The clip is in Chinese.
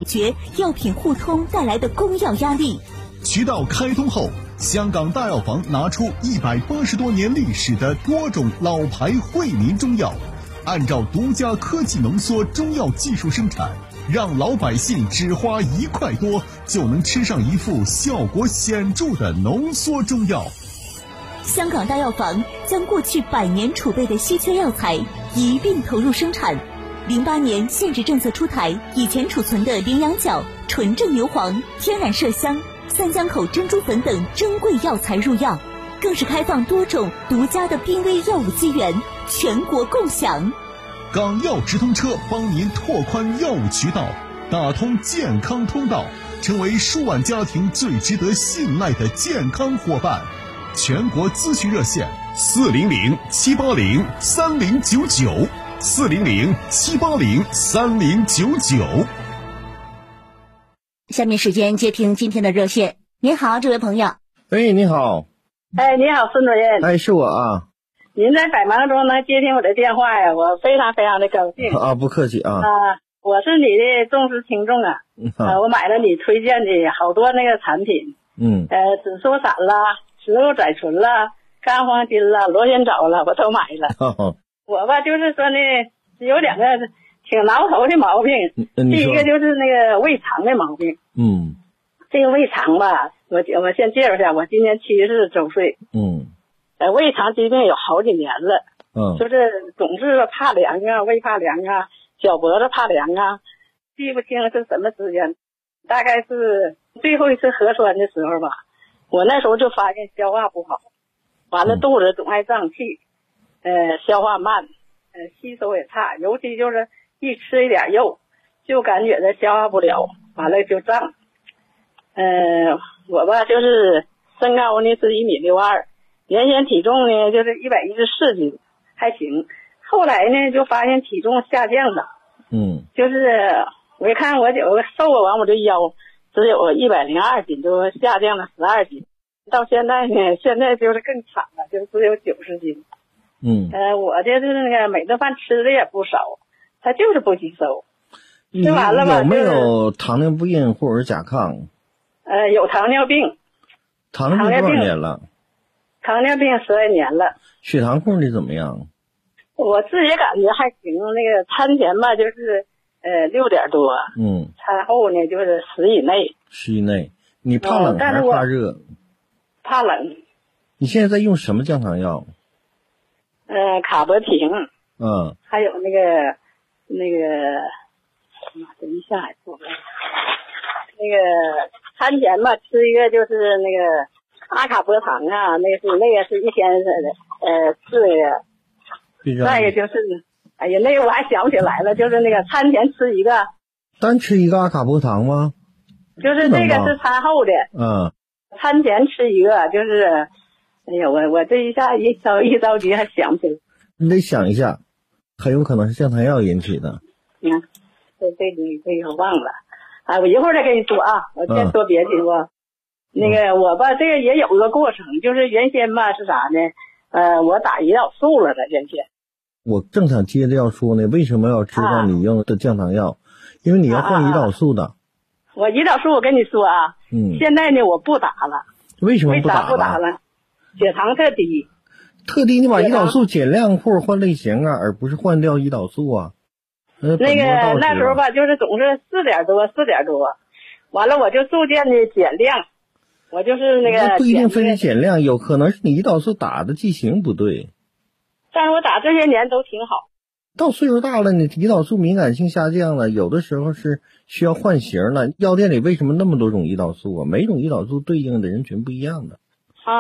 决药品互通带来的供药压力。 渠道开通后，香港大药房拿出180多年历史的多种老牌惠民中药，按照独家科技浓缩中药技术生产，让老百姓只花1块多就能吃上一副效果显著的浓缩中药。 香港大药房将过去100年储备的稀缺药材一并投入生产。08年限制政策出台，以前储存的羚羊角、纯正牛黄、天然麝香、三江口珍珠粉等珍贵药材入药，更是开放多种独家的濒危药物资源，全国共享。 港药直通车帮您拓宽药物渠道，打通健康通道，成为数万家庭最值得信赖的健康伙伴。全国咨询热线400-780-3099，400-780-3099。 下面时间接听今天的热线。您好，这位朋友。 哎，你好。 哎，你好，孙主任。 哎，是我啊。 您在百忙中能接听我的电话呀，我非常非常的高兴啊！不客气啊。 我是你的忠实听众啊。我买了你推荐的好多那个产品。紫苏散啦，植物甾醇啦，干黄金啦，螺旋藻啦，我都买了。我吧就是说呢，有2个挺挠头的毛病。第一个就是那个胃肠的毛病。这个胃肠吧，我先介绍一下，我今年70周岁。胃肠疾病有好几年了。就是总是怕凉啊，胃怕凉啊，脚脖子怕凉啊，记不清是什么时间，大概是最后一次核酸的时候吧。我那时候就发现消化不好，完了肚子总爱胀气，消化慢，吸收也差，尤其就是一吃一点肉，就感觉到消化不了，完了就胀。我吧就是身高呢是1.62米，原先体重呢就是114斤，还行。后来呢就发现体重下降了，就是我一看我瘦了，完我这腰只有102斤，就下降了12斤，到现在呢，现在就是更惨了，就只有90斤。我这是那个每顿饭吃的也不少，它就是不吸收。吃完了吧？ 有没有糖尿病或者是甲亢？ 有糖尿病。 糖尿病多少年了？ 糖尿病12年了。 血糖控制怎么样？ 我自己感觉还行，那个餐前吧就是6点多，餐后呢就是10以内。10以内。 你怕冷还是怕热？ 怕冷。 你现在在用什么降糖药？ 卡博平。还有那个，等一下，那个餐前吧吃一个就是那个阿卡波糖啊，那个是一天吃的。再一个就是，哎呀，那个我还想不起来了，就是那个餐前吃一个。 单吃一个阿卡波糖吗？ 就是这个是餐后的。餐前吃一个，就是，哎呀，我这一下一着急还想不起来。 你得想一下，很有可能是降糖药引起的。 这个我忘了。我一会儿再跟你说啊，我先说别的情况。那个我吧，这个也有一个过程，就是原先吧是啥呢？我打胰岛素了的原先。 我正想接着要说呢，为什么要知道你用的降糖药？因为你要换胰岛素的。 我胰岛素我跟你说啊，现在呢我不打了。 为什么不打了？ 为啥不打了？血糖特低。 特低，你把胰岛素减量或者换类型啊，而不是换掉胰岛素啊。 那个那时候吧，就是总是4点多，完了我就逐渐的减量，我就是那个。 不一定非得减量，有可能是你胰岛素打的剂型不对。 但是我打这些年都挺好。 到岁数大了，你胰岛素敏感性下降了，有的时候是需要换型了。药店里为什么那么多种胰岛素啊？每种胰岛素对应的人群不一样的。